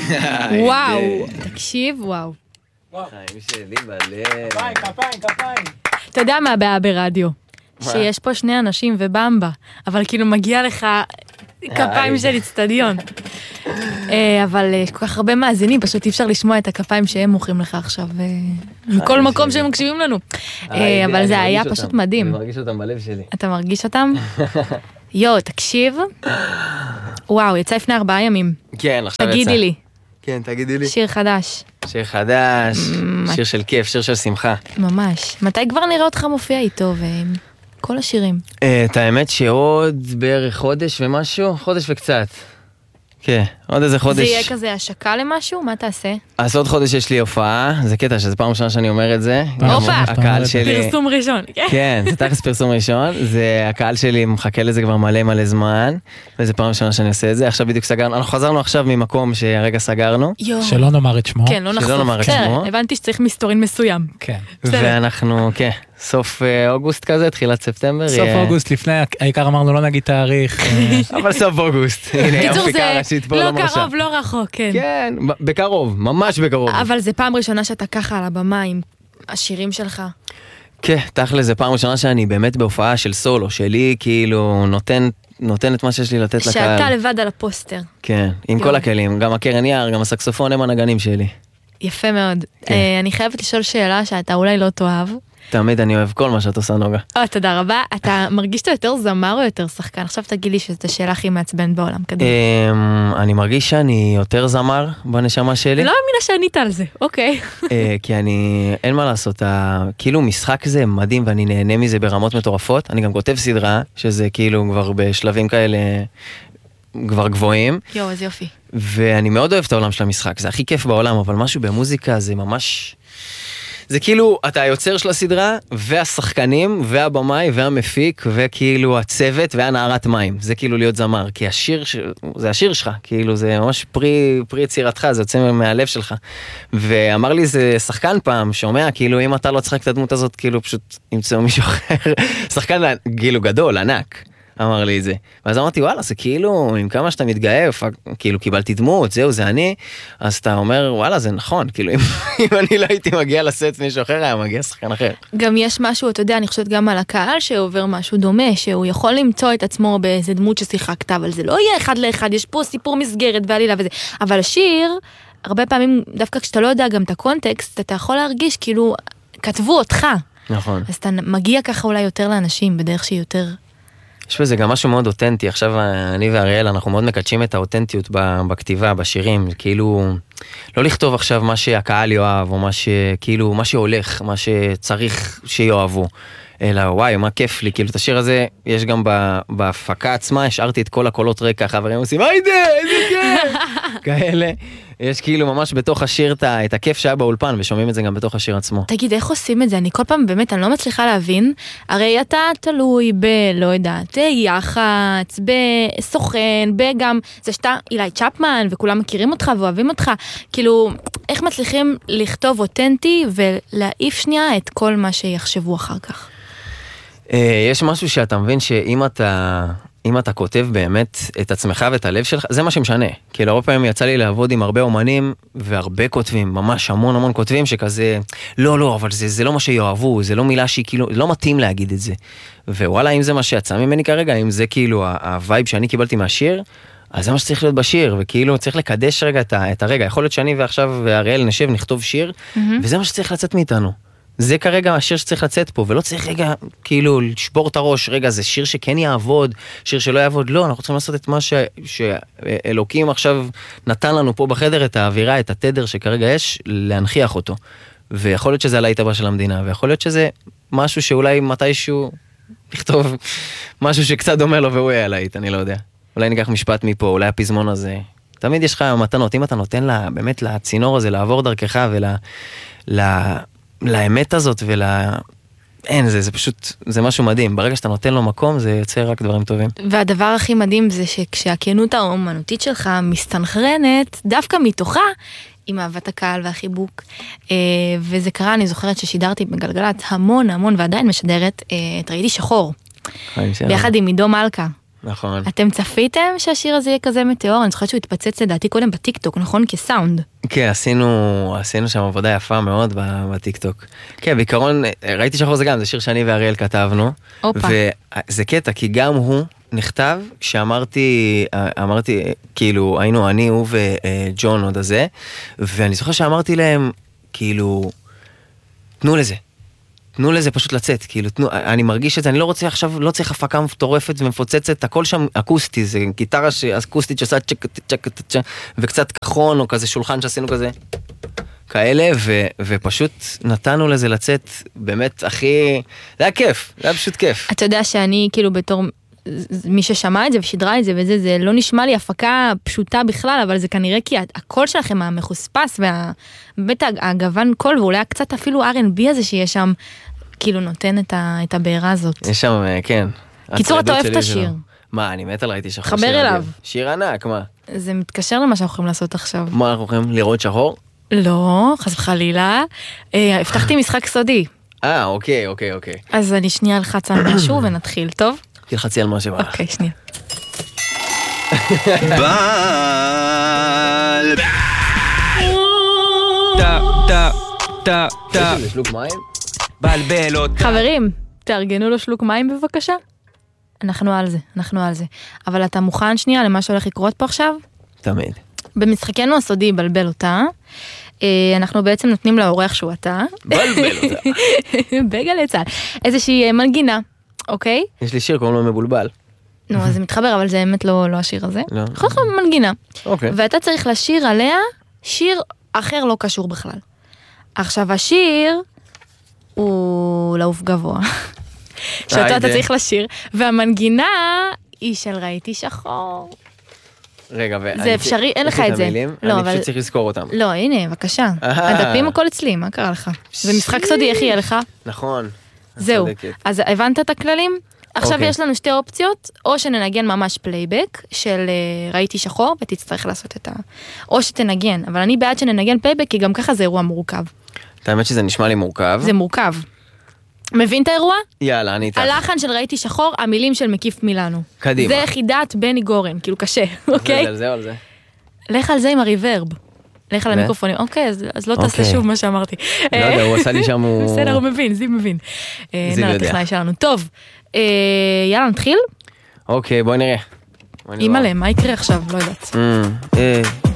וואו, תקשיב, וואו. חיים שלי בלב. כפיים. אתה יודע מה הבעיה ברדיו? שיש פה שני אנשים ובמבה, אבל כאילו מגיע לך כפיים של אצטדיון. אבל יש כל כך הרבה מאזינים, פשוט אי אפשר לשמוע את הכפיים שהם מוכרים לך עכשיו, מכל מקום שהם מקשיבים לנו. אבל זה היה פשוט מדהים. אני מרגיש אותם בלב שלי. אתה מרגיש אותם? יו, תקשיב. וואו, יצא לפני 4 ימים. כן, עכשיו יצא. תגידי לי. כן, תגידי לי. שיר חדש. שיר חדש, שיר של כיף, שיר של שמחה. ממש. מתי כבר נראה אותך מופיע איתו ועם כל השירים? את האמת שעוד בערך חודש ומשהו, חודש וקצת. כן, עוד איזה חודש. זה יהיה כזה השקה למשהו? מה תעשה? אז עוד חודש יש לי הופעה, זה קטע שזה פעם ראשונה שאני אומר את זה. הופה, הקהל שלי... פרסום ראשון. כן, זה תכלס פרסום ראשון, זה הקהל שלי מחכה לזה כבר מלא זמן, וזה פעם ראשונה שאני עושה את זה, עכשיו בדיוק סגרנו, אנחנו חזרנו עכשיו ממקום שהרגע סגרנו. שלא נאמר את שמו. כן, לא נחשוף. שלא נאמר את שמו. הבנתי שצריך מסתורין מסוים. כן. ואנחנו, כן, סוף אוגוסט כזה, תחילת ספטמבר. סוף אוגוסט לפני, העיקר אמרנו לא נגיד תאריך. אבל סוף אוגוסט. הנה, המפיקה הראשית פה לא לא מרשה. קרוב, לא רחוק, כן. כן, בקרוב, ממש בקרוב. אבל זה פעם ראשונה שאתה ככה על הבמה עם השירים שלך. כן, תכל'ס זה פעם ראשונה שאני באמת בהופעה של סולו, שלי כאילו נותן את מה שיש לי לתת לקהל. שאתה לבד על הפוסטר. כן, עם כל הכלים, גם הקרן יער, גם הסקסופון הם הנגנים שלי. יפה מאוד. אני חייבת לשאול שאלה שאתה אולי לא תאהב. תמיד אני אוהב כל מה שאת עושה, נוגה. תודה רבה. אתה מרגיש שאתה יותר זמר או יותר שחקן? עכשיו תגיד לי שזאת השאלה הכי מעצבן בעולם. אני מרגיש שאני יותר זמר בנשמה שלי. לא מאמינה שענית על זה, אוקיי. כי אין מה לעשות, כאילו משחק זה מדהים ואני נהנה מזה ברמות מטורפות. אני גם כותב סדרה, שזה כאילו כבר בשלבים כאלה כבר גבוהים. יו, איזה יופי. ואני מאוד אוהב את העולם של המשחק, זה הכי כיף בעולם, אבל משהו במוזיקה זה ממש... זה כאילו, אתה היוצר של הסדרה, והשחקנים, והבמאי, והמפיק, וכאילו הצוות, והנערת מים. זה כאילו להיות זמר, כי זה השיר שלך, כאילו זה ממש פרי יצירתך, זה יוצא מהלב שלך. ואמר לי זה שחקן פעם, שומע, כאילו אם אתה לא צחק את הדמות הזאת, כאילו פשוט ימצאו מישהו אחר. שחקן כאילו גדול, ענק. אמר לי את זה. ואז אמרתי, וואלה, זה כאילו, עם כמה שאתה מתגאה, כאילו קיבלתי דמות, זהו, זה אני, אז אתה אומר, וואלה, זה נכון, כאילו, אם אני לא הייתי מגיע לסט מישהו אחר, היה מגיע שחקן אחר. גם יש משהו, אתה יודע, אני חושבת גם על הקהל שעובר משהו דומה, שהוא יכול למצוא את עצמו באיזה דמות ששיחקת, אבל זה לא יהיה אחד לאחד, יש פה סיפור מסגרת ועלילה וזה. אבל השיר, הרבה פעמים, דווקא כשאתה לא יודע גם את הקונטקסט, אתה יכול להרגיש כאילו, כתבו אותך. נכון. אז אתה מגיע ככה אולי יותר לאנשים, בדרך שהיא יותר... יש בזה גם משהו מאוד אותנטי, עכשיו אני ואריאל, אנחנו מאוד מקדשים את האותנטיות בכתיבה, בשירים, כאילו, לא לכתוב עכשיו מה שהקהל יאהב, או כאילו, מה שהולך, מה שצריך שיאהבו, אלא וואי, מה כיף לי, כאילו, את השיר הזה, יש גם בהפקה עצמה, השארתי את כל הקולות רקע, חברים עושים, איזה כיף, כאלה, יש כאילו ממש בתוך השיר את הכיף שהיה באולפן, ושומעים את זה גם בתוך השיר עצמו. תגיד, איך עושים את זה? אני כל פעם באמת, אני לא מצליחה להבין, הרי אתה תלוי לא יודעת, יח"צ, בסוכן, בגם, זה שאתה אילי צ'פמן, וכולם מכירים אותך ואוהבים אותך, כאילו, איך מצליחים לכתוב אותנטי, ולהעיף שנייה את כל מה שיחשבו אחר כך? יש משהו שאתה מבין אם אתה כותב באמת את עצמך ואת הלב שלך, זה מה שמשנה. כי הרבה פעמים יצא לי לעבוד עם הרבה אומנים, והרבה כותבים, ממש המון כותבים, שכזה, לא, אבל זה לא מה שיואהבו, זה לא מילה שהיא כאילו, לא מתאים להגיד את זה. ווואלה, אם זה מה שיצא ממני כרגע, אם זה כאילו הווייב שאני קיבלתי מהשיר, אז זה מה שצריך להיות בשיר, וכאילו צריך לקדש רגע את הרגע. יכול להיות שאני ועכשיו ואריאל נשב, נכתוב שיר, וזה מה שצריך לצאת מאיתנו. זה כרגע השיר שצריך לצאת פה, ולא צריך רגע כאילו לשבור את הראש, רגע זה שיר שכן יעבוד, שיר שלא יעבוד, לא, אנחנו צריכים לעשות את מה שאלוקים עכשיו נתן לנו פה בחדר, את האווירה, את התדר שכרגע יש, להנחיח אותו. ויכול להיות שזה הלהיט הבא של המדינה, ויכול להיות שזה משהו שאולי מתישהו לכתוב משהו שקצת דומה לו והוא יהיה הלהיט, אני לא יודע. אולי ניקח משפט מפה, אולי הפזמון הזה. תמיד יש לך מתנות, אם אתה נותן לה, באמת לצינור הזה לעבור דרכך לאמת הזאת אין, זה פשוט, זה משהו מדהים. ברגע שאתה נותן לו מקום, זה יוצא רק דברים טובים. והדבר הכי מדהים זה שכשהכנות האומנותית שלך מסתנכרנת, דווקא מתוכה, עם אהבת הקהל והחיבוק. וזה קרה, אני זוכרת ששידרתי בגלגלת המון, ועדיין משדרת, את ראיתי שחור. ביחד עם עידו מלכה. נכון. אתם צפיתם שהשיר הזה יהיה כזה מטאור? אני זוכרת שהוא התפצץ לדעתי קודם בטיקטוק, נכון? כסאונד. כן, עשינו שם עבודה יפה מאוד בטיקטוק. כן, בעיקרון, ראיתי שחור זה גם, זה שיר שאני ואריאל כתבנו. אופה. וזה קטע, כי גם הוא נכתב, שאמרתי, כאילו, היינו אני, הוא וג'ון עוד הזה, ואני זוכר שאמרתי להם, כאילו, תנו לזה פשוט לצאת, כאילו, אני מרגיש את זה, אני לא רוצה עכשיו, לא צריך הפקה מטורפת ומפוצצת, הכל שם אקוסטי, זה גיטרה אקוסטית שעושה צ'ק, צ'ק, צ'ק, וקצת כחון, או כזה שולחן שעשינו כזה, כאלה, ופשוט נתנו לזה לצאת, באמת, הכי, זה היה כיף, זה היה פשוט כיף. אתה יודע שאני, כאילו, בתור מי ששמע את זה ושדרה את זה וזה, זה לא נשמע לי הפקה פשוטה בכלל, אבל זה כנראה כי הקול שלכם המחוספס, ובאמת הגוון קול, ואולי קצת אפילו R&B הזה שיש שם, כאילו נותן את הבעירה הזאת. יש שם, כן. קיצור, אתה אוהב את השיר. מה, אני מת על ראיתי שחור. חבר אליו. שיר ענק, מה? זה מתקשר למה שאנחנו יכולים לעשות עכשיו. מה אנחנו יכולים לראות שחור? לא, חס וחלילה. הבטחתי משחק סודי. אוקיי. אז אני שנייה אלחץ על משהו ונתחיל, טוב? תלחצי על מה שבא לך. אוקיי, שנייה. יש לי שלוק מים? בלבל אותה. חברים, תארגנו לו שלוק מים בבקשה. אנחנו על זה. אבל אתה מוכן שנייה למה שהולך לקרות פה עכשיו? תמיד. במשחקנו הסודי בלבל אותה, אנחנו בעצם נותנים לאורח שהוא אתה. בלבל אותה. בגלי צהל. איזושהי מנגינה, אוקיי? יש לי שיר, קוראים לו מבולבל. נו, אז זה מתחבר, אבל זה באמת לא השיר הזה. לא. יכול להיות מנגינה. אוקיי. ואתה צריך לשיר עליה שיר אחר לא קשור בכלל. עכשיו, השיר הוא לעוף גבוה. שאותו אתה צריך לשיר, והמנגינה היא של ראיתי שחור. רגע, זה אפשרי, אין לך את זה. לא, אני פשוט צריך לזכור אותם. לא, הנה, בבקשה. הדפים הכל אצלי, מה קרה לך? זה משחק סודי, איך יהיה לך? נכון. זהו. אז הבנת את הכללים? עכשיו אוקיי. יש לנו שתי אופציות, או שננגן ממש פלייבק של ראיתי שחור, ותצטרך לעשות את או שתנגן, אבל אני בעד שננגן פלייבק, כי גם ככה זה אירוע מורכב. האמת שזה נשמע לי מורכב. זה מורכב. מבין את האירוע? יאללה, אני איתך. הלחן של ראיתי שחור, המילים של מקיף מילנו. קדימה. זה יחידת בני גורן, כאילו קשה, אוקיי? על זה או על זה? לך על זה עם הריברב. לך על המיקרופונים. אוקיי, אז לא תעשה שוב מה שאמרתי. לא יודע, הוא עשה לי שם, בסדר, הוא מבין, זיו מבין. זיו יודע. הטכנאי שלנו. טוב, יאללה, נתחיל? אוקיי, בואי נראה. אימא'לה, מה יקרה עכשיו? לא יודעת.